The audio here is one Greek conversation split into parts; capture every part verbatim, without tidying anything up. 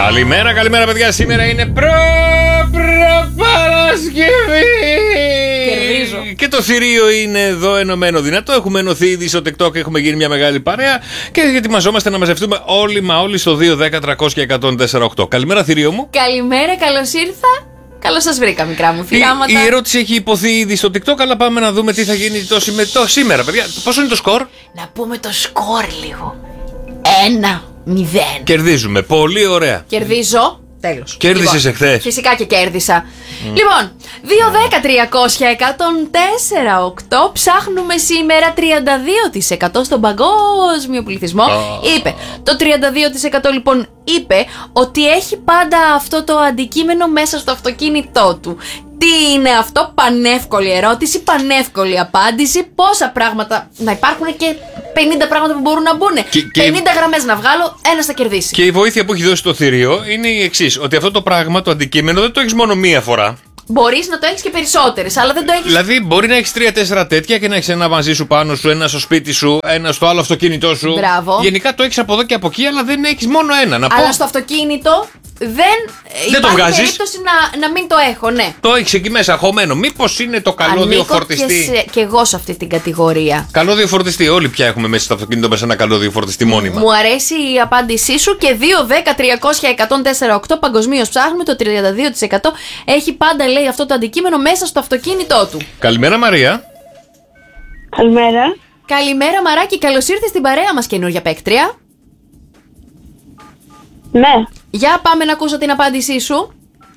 Καλημέρα, καλημέρα παιδιά. Σήμερα είναι προ, προ Παρασκευή. Κερδίζω. Και το θηρίο είναι εδώ ενωμένο δυνατό. Έχουμε ενωθεί ήδη στο TikTok, έχουμε γίνει μια μεγάλη παρέα. Και ετοιμαζόμαστε να μαζευτούμε όλοι μα όλοι στο δύο δέκα τριακόσια εκατόν τέσσερα οκτώ. Καλημέρα, θηρίο μου. Καλημέρα, καλώς ήρθα. Καλώς σας βρήκα, μικρά μου θηλάματα. Η, η ερώτηση έχει υποθεί ήδη στο TikTok, αλλά πάμε να δούμε τι θα γίνει το, το σήμερα, παιδιά. Πόσο είναι το σκορ? Να πούμε το σκορ λίγο. Ένα μηδέν. Κερδίζουμε. Πολύ ωραία. Κερδίζω. Τέλος. Κέρδισες λοιπόν, εχθές. Φυσικά και κέρδισα. Mm. Λοιπόν, δύο δέκα τριακόσια εκατόν τέσσερα οκτώ. Ψάχνουμε σήμερα τριάντα δύο τοις εκατό στον παγκόσμιο πληθυσμό. Oh. Είπε. Το τριάντα δύο τοις εκατό λοιπόν είπε ότι έχει πάντα αυτό το αντικείμενο μέσα στο αυτοκίνητό του. Τι είναι αυτό? Πανεύκολη ερώτηση, πανεύκολη απάντηση. Πόσα πράγματα να υπάρχουν και πενήντα πράγματα που μπορούν να μπουν. Και, πενήντα και... γραμμές να βγάλω, ένας θα κερδίσει. Και η βοήθεια που έχει δώσει το θηρίο είναι η εξής: ότι αυτό το πράγμα, το αντικείμενο, δεν το έχεις μόνο μία φορά. Μπορείς να το έχεις και περισσότερες, αλλά δεν το έχεις. Δηλαδή, μπορεί να έχεις τρία-τέσσερα τέτοια και να έχεις ένα μαζί σου πάνω σου, ένα στο σπίτι σου, ένα στο άλλο αυτοκίνητό σου. Μπράβο. Γενικά το έχεις από εδώ και από εκεί, αλλά δεν έχεις μόνο ένα. Να αλλά πω... στο αυτοκίνητο δεν, δεν υπάρχει το περίπτωση να, να μην το έχω, ναι. Το έχεις εκεί μέσα χωμένο. Μήπως είναι το καλώδιο φορτιστή? Και, και εγώ σε αυτή την κατηγορία. Καλώδιο φορτιστή. Όλοι πια έχουμε μέσα στο αυτοκίνητο μέσα ένα καλώδιο φορτιστή μόνιμα. Μου αρέσει η απάντησή σου και δύο δέκα τριακόσια εκατόν τέσσερα οκτώ παγκοσμίως ψάχνουμε. Το τριάντα δύο τοις εκατό έχει πάντα, λέει, αυτό το αντικείμενο μέσα στο αυτοκίνητό του. Καλημέρα, Μαρία. Καλημέρα. Καλημέρα, Μαράκι. Καλώς ήρθες στην παρέα μας, καινούργια παίκτρια. Ναι. Για πάμε να ακούσω την απάντησή σου.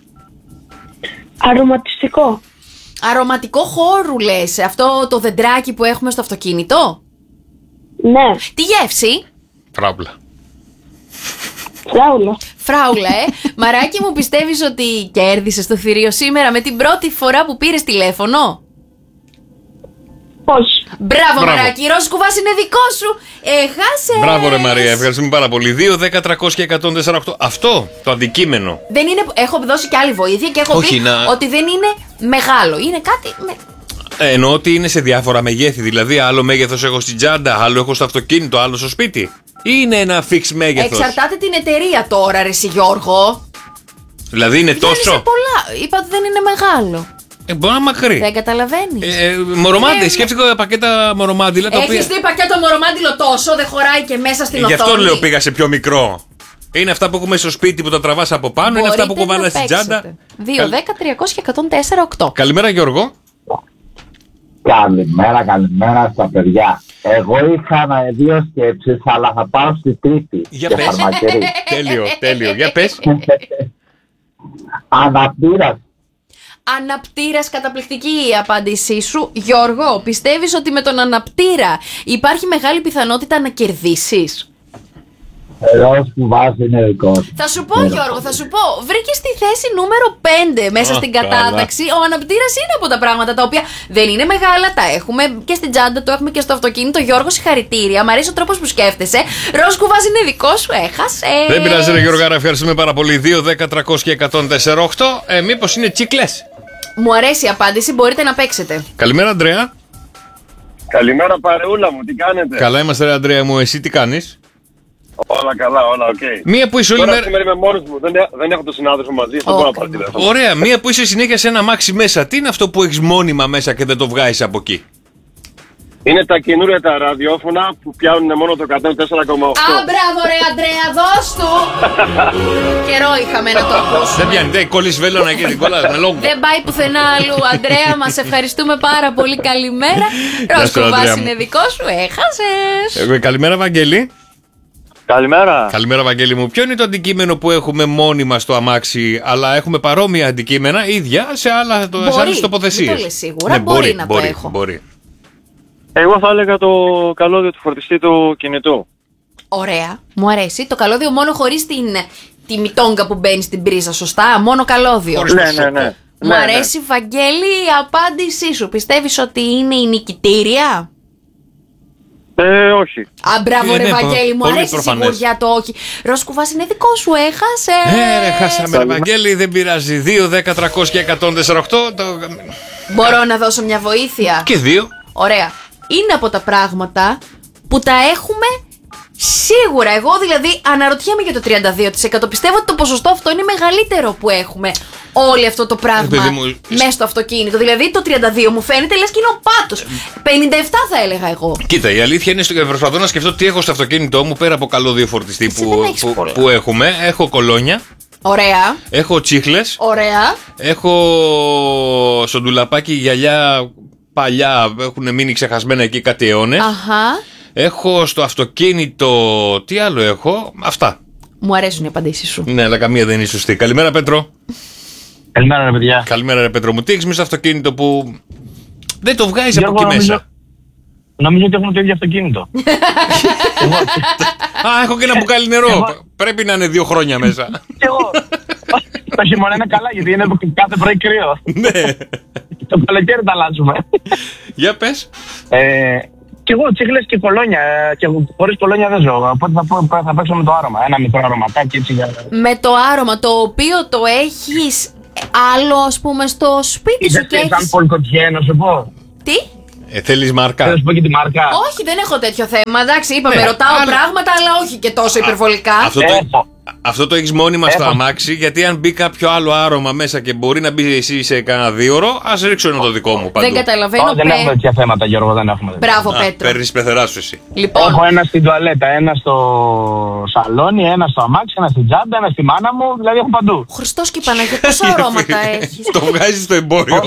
Αρωματιστικό. Αρωματικό χώρου λες? Αυτό το δεντράκι που έχουμε στο αυτοκίνητο? Ναι. Τι γεύση? Φράουλα. Φράουλα. Φράουλα, ε. Μαράκι μου, πιστεύεις ότι κέρδισες το θηρίο σήμερα με την πρώτη φορά που πήρες τηλέφωνο? Όχι. Μπράβο, Μπράβο. Μαράκι, η ροζ κουβάς είναι δικό σου. Έχασες. Μπράβο, ρε Μαρία, ευχαριστούμε πάρα πολύ. δύο δέκα τριακόσια εκατόν τέσσερα οκτώ. Αυτό το αντικείμενο. Δεν είναι. Έχω δώσει και άλλη βοήθεια και έχω Όχι, πει να... ότι δεν είναι μεγάλο. Είναι κάτι. Με... Ε, εννοώ ότι είναι σε διάφορα μεγέθη. Δηλαδή, άλλο μέγεθος έχω στην τσάντα, άλλο έχω στο αυτοκίνητο, άλλο στο σπίτι. Ή είναι ένα fix μέγεθος? Εξαρτάται την εταιρεία τώρα, ρε συ Γιώργο. Δηλαδή είναι δεν τόσο. Είναι πολλά. Είπα ότι δεν είναι μεγάλο. Ε, μπορεί να μακρύ. Δεν καταλαβαίνεις. Ε, ε, μορομάντι, ε, σκέφτηκα πακέτα μορομάντιλα. Έχεις οποία... δει πακέτο μορομάντιλο τόσο, δεν χωράει και μέσα στην ε, οθόνη. Γι' αυτό λέω πήγα σε πιο μικρό. Είναι αυτά που έχουμε στο σπίτι που τα τραβάς από πάνω, μπορείτε, είναι αυτά που κουβάλα στην τσάντα. δύο δέκα τριακόσια εκατόν τέσσερα οκτώ. Καλημέρα, Γιώργο. Καλημέρα, καλημέρα στα παιδιά. Εγώ είχα δύο σκέψεις, αλλά θα πάω στη τρίτη. Για πες. Τέλειο, τέλειο. Για πες. Αναπτήρας. Αναπτήρας, καταπληκτική η απάντησή σου. Γιώργο, πιστεύεις ότι με τον αναπτήρα υπάρχει μεγάλη πιθανότητα να κερδίσεις? Ροζ κουβάς είναι δικός. Θα σου πω, Γιώργο, θα σου πω. Βρήκες τη θέση νούμερο πέντε μέσα oh, στην κατάταξη. Καλά. Ο αναπτήρας είναι από τα πράγματα τα οποία δεν είναι μεγάλα. Τα έχουμε και στην τσάντα, το έχουμε και στο αυτοκίνητο. Γιώργο, συγχαρητήρια. Μ' αρέσει ο τρόπος που σκέφτεσαι. Ροζ κουβάς είναι δικό σου, έχασες. Δεν πειράζει, ρε Γιώργο, ευχαριστούμε πάρα πολύ. δύο δέκα τριακόσια εκατόν τέσσερα οκτώ. Ε, μήπως είναι τσίκλες? Μου αρέσει η απάντηση, μπορείτε να παίξετε. Καλημέρα, Αντρέα. Καλημέρα, παρεούλα μου, τι κάνετε? Καλά είμαστε, ρε Αντρέα μου, εσύ τι κάνεις? Όλα καλά, όλα οκ. Okay. Μία που είσαι όλη μέρα. Σήμερα είμαι μόνος μου, δεν, δεν έχω τον συνάδελφο μαζί, δεν μπορώ να πάρω τηλέφωνο. Ωραία, μία που είσαι συνέχεια σε ένα αμάξι μέσα. Τι είναι αυτό που έχεις μόνιμα μέσα και δεν το βγάζεις από εκεί? Είναι τα καινούρια τα ραδιόφωνα που πιάνουν μόνο το εκατόν τέσσερα κόμμα οκτώ. Α, μπράβο ρε Αντρέα, δώσ' του! Καιρό είχαμε να το ακούσουμε. Δεν πιάνει, δεν κολλείς βέλωνα και την κολλάς με λόγο. Δεν πάει πουθενά αλλού. Αντρέα, μας ευχαριστούμε πάρα πολύ. Καλημέρα. Ροζ κουβάς είναι δικό σου, έχασες. Ε, καλημέρα, Βαγγέλη. Καλημέρα. Καλημέρα, Βαγγέλη μου. Ποιο είναι το αντικείμενο που έχουμε μόνιμα στο αμάξι, αλλά έχουμε παρόμοια αντικείμενα ίδια σε, άλλα, μπορεί, σε άλλες τοποθεσίες? Δεν το λες σίγουρα, ναι, μπορεί, μπορεί να μπορεί, το έχω. Μπορεί. Εγώ θα έλεγα το καλώδιο του φορτιστή του κινητού. Ωραία, μου αρέσει. Το καλώδιο μόνο χωρίς την, τη μητόγκα που μπαίνει στην πρίζα, σωστά. Μόνο καλώδιο. Ναι, ναι, ναι. Μου ναι, αρέσει, ναι. Βαγγέλη, η απάντησή σου. Πιστεύεις ότι είναι η νικητήρια? Ε, όχι. Α, μπράβο, ρε Βαγγέλη, μου αρέσει η σιγουριά το όχι. Ροζ κουβάς είναι δικό σου, έχασε. Ε, ρε, χάσαμε, ρε Βαγγέλη, δεν πειράζει. δύο δέκα τριακόσια εκατόν τέσσερα οκτώ. Το... Μπορώ να δώσω μια βοήθεια? Και δύο. Ωραία. Είναι από τα πράγματα που τα έχουμε Σίγουρα, εγώ δηλαδή αναρωτιέμαι για το τριάντα δύο τοις εκατό. Πιστεύω ότι το ποσοστό αυτό είναι μεγαλύτερο που έχουμε όλο αυτό το πράγμα Ε, μου... μέσα στο αυτοκίνητο. Δηλαδή το τριάντα δύο μου φαίνεται λες και είναι ο πάτος. πενήντα επτά θα έλεγα εγώ. Κοίτα, η αλήθεια είναι ότι προσπαθώ να σκεφτώ τι έχω στο αυτοκίνητό μου πέρα από καλώδιο φορτιστή Εσύ που, δεν έχεις που, πολλά. που έχουμε. Έχω κολόνια, Ωραία, έχω τσίχλες, ωραία. έχω στο ντουλαπάκι γυαλιά παλιά, έχουν μείνει ξεχασμένα εκεί κάτι αιώνες. Αχα. Έχω στο αυτοκίνητο. Τι άλλο έχω, αυτά. Μου αρέσουν οι απαντήσεις σου. Ναι, αλλά καμία δεν είναι σωστή. Καλημέρα, Πέτρο. Καλημέρα, ρε παιδιά. Καλημέρα, ρε Πέτρο μου. Τι έχεις μέσα στο αυτοκίνητο που δεν το βγάζεις από Γιώργο, εκεί νομίζω- μέσα? Νομίζω ότι έχουμε το ίδιο αυτοκίνητο. Α, έχω και ένα μπουκάλι νερό. Εγώ- Πρέπει να είναι δύο χρόνια μέσα. Κι εγώ. Το χειμώνα είναι καλά γιατί είναι κάθε πρωί κρύο. Ναι. Το καλοκαίρι τα αλλάζουμε. Για πες. Ε, Κι εγώ τσίχλες και κολόνια. ε, Και χωρίς κολόνια δεν ζω. Οπότε θα, πω- θα παίξω με το άρωμα. Ένα μικρό αρωματάκι έτσι για. Με το άρωμα το οποίο το έχεις άλλο ας πούμε στο σπίτι σου και Είδες σαν έχεις... πολκοτιέ, να σου πω. Τι? Ε, θέλεις μάρκα? Θα σου πω και τη μάρκα. Όχι, δεν έχω τέτοιο θέμα. Εντάξει, είπαμε, Ναι, ρωτάω άλλο. πράγματα, αλλά όχι και τόσο υπερβολικά. Αυτό το, Έχω. αυτό το έχεις μόνιμα στο Έχω. αμάξι, γιατί αν μπει κάποιο άλλο άρωμα μέσα και μπορεί να μπει εσύ σε κανένα δύο ώρο, ας ρίξω ένα το δικό μου παντού. Δεν καταλαβαίνω. Ω, δεν Πε- έχουμε τέτοια θέματα, Γιώργο, δεν έχουμε. Μπράβο, Α, Πέτρο. παίρνεις πεθερά σου εσύ. Λοιπόν, Έχω ένα στην τουαλέτα, ένα στο σαλόνι, ένα στο αμάξι, ένα στην τσάντα, ένα στη μάνα μου, δηλαδή έχω παντού. Χριστός και η Παναγία, πόσα αρώματα έχεις. Το βγάζεις στο εμπόριο.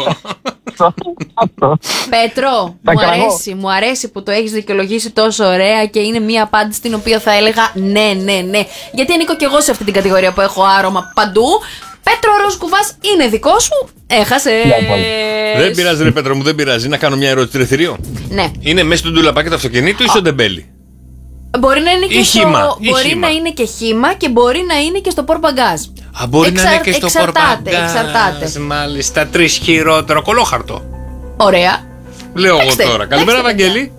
Αυτό. Πέτρο, Τα μου κραγώ. αρέσει, μου αρέσει που το έχεις δικαιολογήσει τόσο ωραία και είναι μια απάντηση την οποία θα έλεγα ναι, ναι, ναι. Γιατί ανήκω κι εγώ σε αυτή την κατηγορία που έχω άρωμα παντού. Πέτρο, ο ροζ κουβάς είναι δικό σου. Έχασες. Δεν πειράζει, ρε Πέτρο μου, δεν πειράζει. Να κάνω μια ερώτηση τριθυρίο. Ναι. Είναι μέσα στο ντουλαπάκι του αυτοκινήτου ή στο ντεμπέλι? Μπορεί να είναι και Ή στο... χύμα, ή Μπορεί χύμα. να είναι και χύμα και μπορεί να είναι και στο πορμπαγκάζ. Α, μπορεί να είναι και στο εξαρτάται, πορπαγκάζ. εξαρτάται. Μάλιστα, τρει χειρότερο κολόχαρτο. Ωραία. Λέω εγώ Παίξτε, τώρα. Καλημέρα, παίξτε. Βαγγέλη.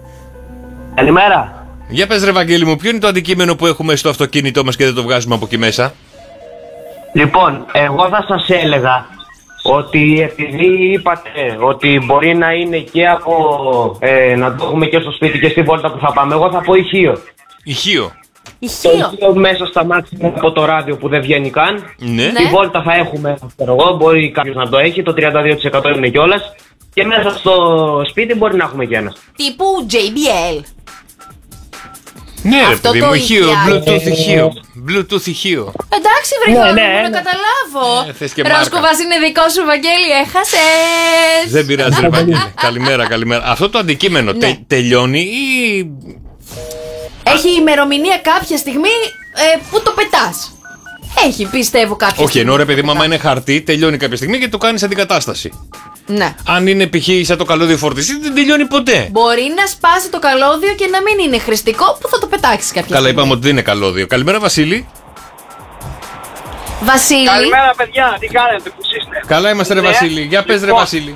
Καλημέρα. Για πες, ρε Βαγγέλη μου, ποιο είναι το αντικείμενο που έχουμε στο αυτοκίνητό μας και δεν το βγάζουμε από εκεί μέσα? Λοιπόν, εγώ θα σας έλεγα ότι επειδή είπατε ότι μπορεί να είναι και από ε, να το έχουμε και στο σπίτι και στη βόλτα που θα πάμε, εγώ θα πω ηχείο. Ηχείο. Το Ηχείο. ηχείο μέσα στα μάξι από το ράδιο που δεν βγαίνει καν. Ναι. Ναι. Στη βόλτα θα έχουμε, ξέρω εγώ, μπορεί κάποιος να το έχει, το τριάντα δύο τοις εκατό είναι κιόλας. Και μέσα στο σπίτι μπορεί να έχουμε και ένα. Τύπου τζέι μπι ελ. Ναι, ρε Αυτό παιδί το μου, ηχείο. ηχιάκι. Bluetooth ηχείο. Bluetooth ηχείο. Εντάξει, βρε Ναι, Γιώργο, ναι, μου, να ναι. καταλάβω. Ε, θες και μάρκα. Ροσκουβάς είναι δικό σου, Βαγγέλη, έχασες. Δεν πειράζει, ρε Βαγγέλη. Καλημέρα, καλημέρα. Αυτό το αντικείμενο Ναι. τε- τελειώνει ή. Έχει ημερομηνία κάποια στιγμή ε, που το πετάς. Έχει, πιστεύω, κάποια Όχι, στιγμή. ενώ ρε παιδί μου, άμα είναι χαρτί, τελειώνει κάποια στιγμή και το κάνει αντικατάσταση. Ναι. Αν είναι π.χ. σαν το καλώδιο φορτιστή, δεν τελειώνει ποτέ. Μπορεί να σπάσει το καλώδιο και να μην είναι χρηστικό που θα το πετάξεις κάποια Καλά, στιγμή. είπαμε ότι δεν είναι καλώδιο. Καλημέρα, Βασίλη. Βασίλη. Καλημέρα, παιδιά, τι κάνετε, πώς είστε? Καλά είμαστε, ρε Ναι. Βασίλη. Για πες, ρε Λοιπόν, Βασίλη.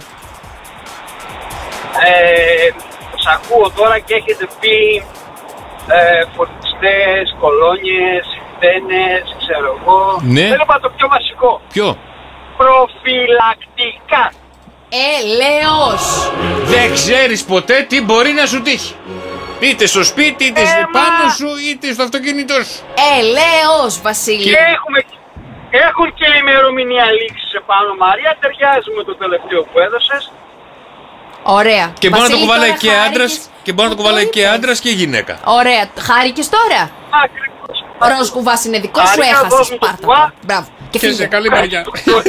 Ε, τους ακούω τώρα και έχετε πει ε, φορτιστές, κολόνιες, τένες, ξέρω εγώ. Ναι. Θέλω να το πιο βασικό. Ποιο? Προφυλακτικά. Ελέος. Δεν ξέρεις ποτέ τι μπορεί να σου τύχει. Είτε στο σπίτι, είτε Έμα. πάνω σου, είτε στο αυτοκίνητό σου. Ελέος, Βασίλη. Και έχουμε, έχουν και ημερομηνία λήξης επάνω, Μαρία. Ταιριάζει με το τελευταίο που έδωσες. Ωραία. Και μπορεί να το Βασίλη, κουβαλάει τώρα και χάρηκες άντρας και μπορεί να το που κουβαλάει και είπες. άντρας και γυναίκα. Ωραία. Χάρηκες τώρα. Ακριβώς. Ροζ κουβάς είναι δικό σου, Χάρηκα, έχασες. δώσ' μου το Πάρτα κουβά. το. Μπράβο. Και Και σε φύγε. καλή μεριά.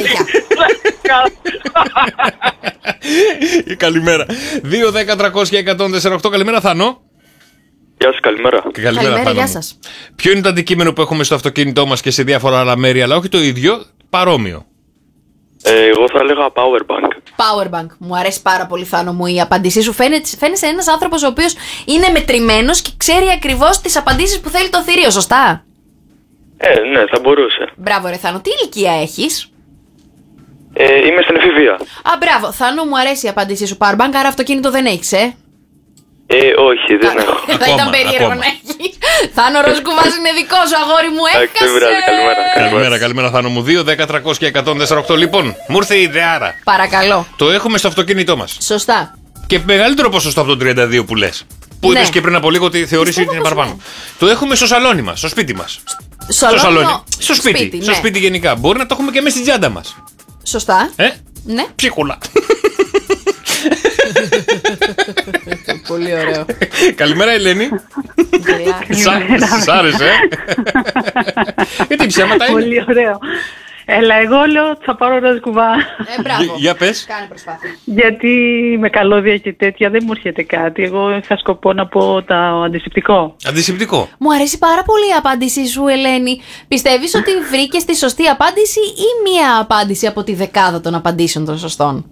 Καλημέρα. δύο, δέκα, τριακόσια, εκατόν τέσσερα οκτώ. Καλημέρα, Θανό. Γεια σας, καλημέρα. Και Καλημέρα, Θάνο γεια μου. σας. Ποιο είναι το αντικείμενο που έχουμε στο αυτοκίνητό μας και σε διάφορα άλλα μέρη, αλλά όχι το ίδιο, παρόμοιο? Ε, εγώ θα έλεγα powerbank. Powerbank. Μου αρέσει πάρα πολύ, Θάνο μου, η απάντησή σου. Φαίνεται, φαίνεσαι ένας άνθρωπος ο οποίος είναι μετρημένος και ξέρει ακριβώς τις απαντήσεις που θέλει το θηρίο, σωστά. Ε, ναι, θα μπορούσε. Μπράβο, ρε Θάνο. Τι ηλικία έχεις? Ε, είμαι στην εφηβεία. Α, μπράβο. Θάνο, μου αρέσει η απάντησή σου. Powerbank, άρα αυτοκίνητο δεν έχεις, ε. Ε, όχι, δεν έχω. Θα Ακόμα, ήταν περίεργο ακόμα. να έχει. Θάνο, ροζ κουβάς είναι δικό σου, αγόρι μου, Εντάξει, δεν πειράζει, έχασε. καλημέρα. Καλημέρα, καλημέρα, Θάνο μου. δύο, δέκα, τριακόσια, εκατόν τέσσερα οκτώ. Λοιπόν, μου ήρθε η ιδεάρα. Παρακαλώ. Το έχουμε στο αυτοκίνητό μας. Σωστά. Και μεγαλύτερο ποσοστό από το τριάντα δύο που λες. Που Ναι. είπες και πριν από λίγο ότι θεωρείς ότι είναι πως παραπάνω. ναι. Το έχουμε στο σαλόνι μας, στο σπίτι μας. Σαλόνι, Στο σαλόνι. Στο σπίτι. σπίτι, Στο ναι. σπίτι γενικά. Μπορεί να το έχουμε και μέσα στην τσάντα μας. Σωστά. Ε? Ναι. Ψίχουλα. Πολύ ωραίο. Καλημέρα, Ελένη. Σ' άρεσε. Γιατί ψέματα είναι. Πολύ ωραίο. Έλα, εγώ λέω θα πάρω ροζ κουβά. Ε, μπράβο. Για πες. Κάνε προσπάθεια. Γιατί με καλώδια και τέτοια δεν μου έρχεται κάτι. Εγώ είχα σκοπό να πω το αντισηπτικό. Αντισηπτικό. Μου αρέσει πάρα πολύ η απάντησή σου, Ελένη. Πιστεύεις ότι βρήκες τη σωστή απάντηση ή μία απάντηση από τη δεκάδα των απαντήσεων των σωστών?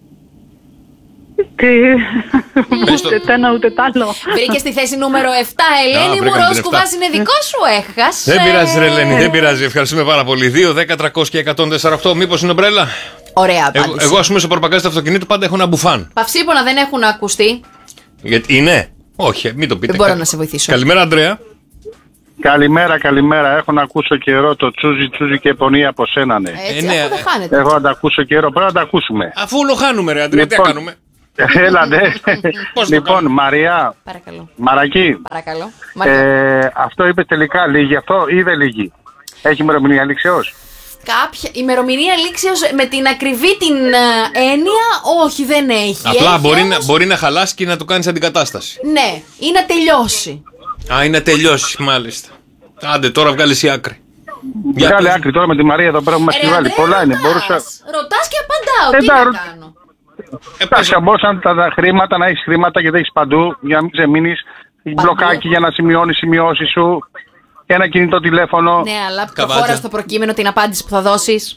Τι. Πες το. Ούτε το ένα ούτε το άλλο. Βρήκες τη θέση νούμερο επτά, Ελένη μου. βρήκαμε την Ροζ επτά. κουβάς είναι δικό σου, έχασε. Δεν πειράζει, ρε Ελένη, δεν πειράζει. Ευχαριστούμε πάρα πολύ. δύο, δέκα, τριακόσια και εκατόν τέσσερα οκτώ. Μήπως είναι ομπρέλα. Ωραία απάντηση. Εγώ, εγώ, α πούμε, στο πορπαγκάζι του αυτοκινήτου πάντα έχω ένα μπουφάν. Παυσίπονα δεν έχουν ακουστεί. Γιατί είναι. Όχι, μην το πείτε. Δεν μπορώ να σε βοηθήσω. Καλημέρα, Ανδρέα. Καλημέρα, καλημέρα. Έχω να ακούσω καιρό το τσούζι τσούζι και πονή από σένα, ναι. Έτσι, Ε, ναι, αφού δεν ε, χάνεται. Έχω να τα ακούσω καιρό, πρέπει να τα ακούσουμε. Αφού λοχάνουμε, ρε Ανδρέα, τι Λοιπόν. να κάνουμε. Έλα, ναι. Πώς το Λοιπόν, κάνουμε? Μαριά, Παρακαλώ. Μαρακή, Παρακαλώ. Μαρία. ε, αυτό είπε τελικά λίγη αυτό ή δεν λίγη. Έχει ημερομηνία λήξεως. Κάποια ημερομηνία λήξεως με την ακριβή την ε, έννοια, όχι, δεν έχει. Απλά Έχει μπορεί, να, όμως- μπορεί να χαλάσει και να του κάνει αντικατάσταση. Ναι, ή να τελειώσει. Α, είναι να τελειώσει, μάλιστα. Άντε, τώρα βγάλει η άκρη. Για Βγάλε πες. άκρη τώρα με τη Μαρία εδώ πέρα που μας Ρε, τη βάλει. Ανδρέα, Πολλά είναι. ρωτάς. Μπορούσα. Ρωτάς και απαντάω, Ε, τι τα να ρω- κάνω. Ε, Θα πες. σκαμπόσαν τα, τα χρήματα, να έχει χρήματα γιατί έχει παντού για να μην ξεμείνει. Μπλοκάκι για να σημειώνει σημειώσει σου. Ένα κινητό τηλέφωνο. Ναι, αλλά Καβάτσα. προχώρα στο προκείμενο την απάντηση που θα δώσεις.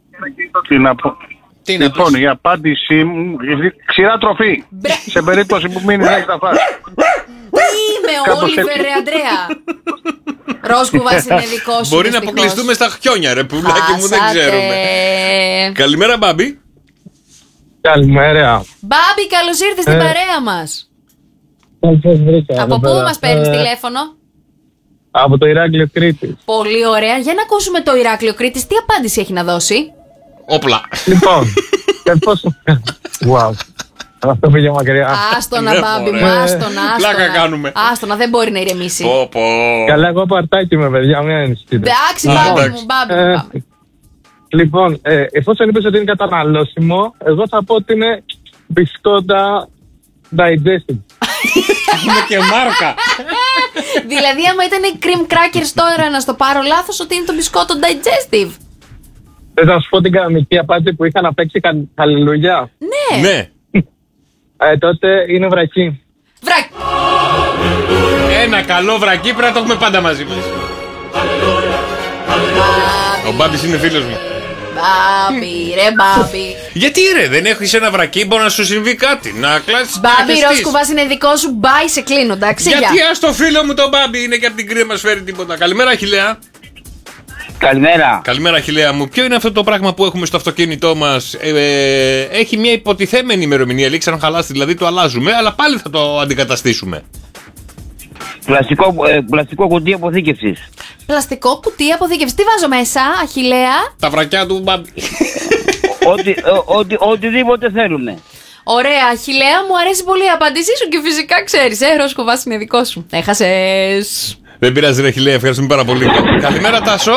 Τι να πω. Τι να Λοιπόν, πεις. η απάντησή μου. Ξηρά τροφή. Μπρε. Σε περίπτωση που μείνει, να έχει τα φας. Τι είμαι, Κάπως Όλιβερ, έτσι. ρε Αντρέα. Ροζ κουβάς είναι δικό σου. Μπορεί να δυστυχώς. αποκλειστούμε στα χιόνια, ρε πουλάκι μου, δεν Χάσατε. ξέρουμε. Καλημέρα, Μπάμπη. Καλημέρα. Μπάμπη, καλώς ήρθες στην Ε. παρέα μας. Πώς βρήκα. Από εδώ πού πέρα. μας παίρνεις Ε, τηλέφωνο? Από το Ηράκλειο Κρήτης. Πολύ ωραία. Για να ακούσουμε το Ηράκλειο Κρήτης. Τι απάντηση έχει να δώσει? Όπλα. Λοιπόν, ε, πώς... Wow. Αυτό πήγε μακριά. Άστονα, Ναι, Μπάμπη μου, μωρέ. άστονα, Πλάκα άστονα. κάνουμε. Άστονα, δεν μπορεί να ηρεμήσει. Πω, πω. Καλά, εγώ παρτάκι με παιδιά, μην ανησυχείτε. Εντάξει, Α, Μπάμπη εντάξει. μου, Μπάμπη Ε, μου, πάμε. Λοιπόν, ε, εφόσον είπες ότι είναι καταναλώσιμο, εγώ θα πω ότι είναι μπισκότα digestive. Είναι και μάρκα. Δηλαδή, άμα ήταν οι cream crackers τώρα να στο πάρω λάθος ότι είναι το μπισκότο digestive. Δεν θα σου πω την κανονική απάντηση που είχα να παίξει κα- χαλιλουγιά. Ναι. Ναι. Ε, τότε είναι βρακή. Βρακ. Ένα καλό βρακί πρέπει να το έχουμε πάντα μαζί μας. Ο Μπάμπης είναι φίλος μου. Μπάμπη, ρε Μπάμπη. Γιατί ρε, δεν έχεις ένα βρακί, μπορεί να σου συμβεί κάτι. Να κλάσεις. να Μπάμπη, χεστείς. ροζ κουβάς είναι δικό σου. Μπάι, σε κλείνω, εντάξει. Γιατί Γεια. ας το φίλο μου τον Μπάμπη είναι και από την κρύα μας φέρει τίποτα. Καλημέρα, Αχιλλέα. Καλημέρα. Καλημέρα, Αχιλλέα μου. Ποιο είναι αυτό το πράγμα που έχουμε στο αυτοκίνητό μας? Ε, ε, έχει μια υποτιθέμενη ημερομηνία λήξη, αν χαλάσει δηλαδή το αλλάζουμε, αλλά πάλι θα το αντικαταστήσουμε. Πλαστικό, ε, πλαστικό κουτί αποθήκευσης. Πλαστικό κουτί αποθήκευση. Τι βάζω μέσα, Αχιλλέα? Τα βρακιά του Μπάμπη. Ό,τι, ο- ό,τι, οτιδήποτε θέλουμε. Ωραία, Αχιλλέα, μου αρέσει πολύ η απάντησή σου και φυσικά ξέρεις, ε, ροζ κουβάς είναι δικό σου. Έχασες. Δεν πειράζει, ρε Αχιλλέα, ευχαριστούμε πάρα πολύ. Καλημέρα, Τάσο.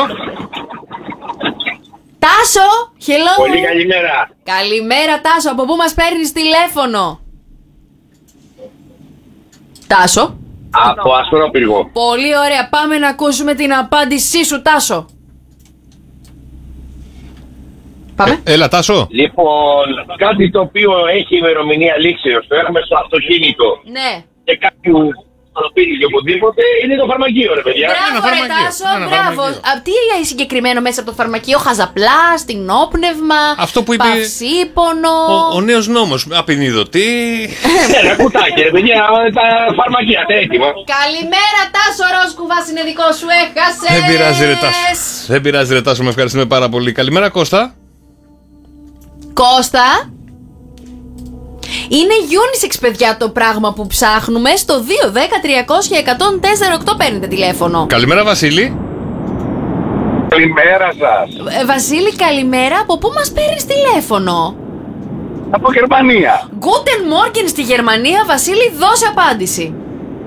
Τάσο, hello. Πολύ καλημέρα. Καλημέρα, Τάσο. Από πού μας παίρνεις τηλέφωνο? Τάσο. Από Ασπρόπυργο. Πολύ ωραία. Πάμε να ακούσουμε την απάντησή σου, Τάσο. Πάμε. Έλα, Τάσο. Λοιπόν, κάτι το οποίο έχει ημερομηνία λήξεως, το έχουμε στο αυτοκίνητο Ναι. και κάποιου στο σπίτι και οπουδήποτε, είναι το φαρμακείο, ρε παιδιά. Μπράβο, ρε φαρμακείο. Τάσο, Ένα μπράβο. φαρμακείο. Α, τι συγκεκριμένο μέσα από το φαρμακείο? Χαζαπλά, στιγνόπνευμα, Αυτό που είπε- παυσίπονο. Ο, ο νέος νόμος. Απεινιδωτή. Ένα κουτάκι, ρε παιδιά, τα φαρμακεία, τα έτοιμα. Καλημέρα, Τάσο. Ροζ κουβάς είναι δικό σου. Έχασες. Δεν πειράζει, ρε Τάσο. Δεν πειράζει, ρε Τάσο, με ευχαριστούμε πάρα πολύ. Καλημέρα, Κώστα. Κώστα. Είναι unisex, παιδιά, το πράγμα που ψάχνουμε. Στο δύο δέκα τριακόσια εκατόν τέσσερα οκτώ παίρνετε τηλέφωνο. Καλημέρα, Βασίλη. Καλημέρα σας. Ε, Βασίλη, καλημέρα. Από πού μας παίρνεις τηλέφωνο? Από Γερμανία. Guten Morgen στη Γερμανία. Βασίλη, δώσε απάντηση.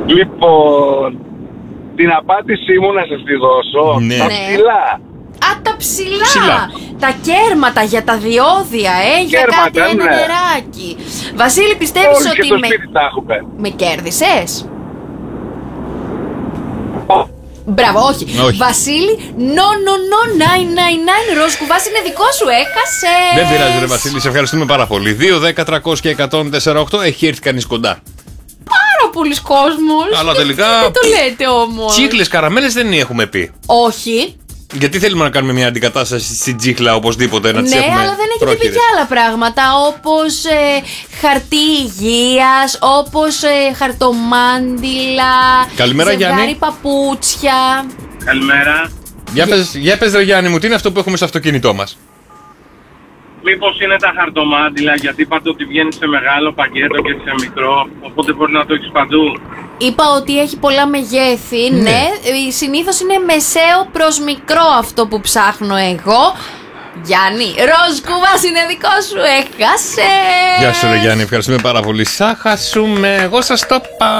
Λοιπόν, την απάντησή μου να σας τη δώσω. Ναι. Τα Ναι. ψηλά. Α, τα ψηλά. Ψηλά. Τα κέρματα για τα διόδια, ε, για Κέρματα, κάτι ένα ναι. νεράκι. Βασίλη, πιστεύεις Όλοι και ότι στο με, σπίτι τα έχουμε. με κέρδισες? Μπράβο, όχι. Όχι. Βασίλη, no, no, no, nine nine nine, ροζ κουβάς είναι δικό σου, έχασες. Δεν πειράζει, ρε Βασίλη, σε ευχαριστούμε πάρα πολύ. δύο, δέκα, τριακόσια, εκατόν τέσσερα οκτώ. Έχει έρθει κανείς κοντά. Πάρα πολλοί κόσμος. Αλλά Γιατί τελικά- δεν το λέτε όμως. Τσίχλες, καραμέλες δεν έχουμε πει. Όχι. Γιατί θέλουμε να κάνουμε μια αντικατάσταση στην τσίχλα οπωσδήποτε, να τις Ναι, έχουμε αλλά δεν έχετε πει πρόχειρες. και άλλα πράγματα, όπως ε, χαρτί υγείας, όπως ε, χαρτομάντιλα. Καλημέρα, ζευγάρι Γιάννη. παπούτσια. Καλημέρα. Για πες, για πες ρε Γιάννη μου, τι είναι αυτό που έχουμε στο αυτοκίνητό μας? Μήπως είναι τα χαρτομάτιλα, γιατί είπατε ότι βγαίνει σε μεγάλο πακέτο και σε μικρό, οπότε μπορεί να το έχεις παντού. Είπα ότι έχει πολλά μεγέθη, ναι. ναι. Ε, Συνήθως είναι μεσαίο προς μικρό αυτό που ψάχνω εγώ. Γιάννη, ροζ κουβάς είναι δικό σου, έχασε. Γεια σου ρε Γιάννη, ευχαριστούμε πάρα πολύ. Σα χασούμε, εγώ σας το είπα.